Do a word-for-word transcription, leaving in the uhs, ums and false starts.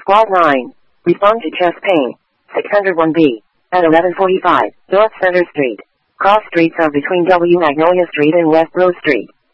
Squad nine. Respond to chest pain. six oh one B. At eleven forty-five, North Center Street. Cross streets are between W Magnolia Street and West Rose Street.